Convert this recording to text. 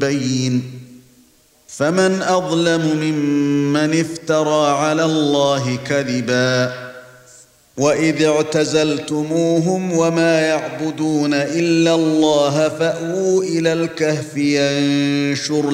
بين فمن أظلم ممن افترى على الله كذبا وإذ اعتزلتموهم وما يعبدون إلا الله فأووا إلى الكهف ينشر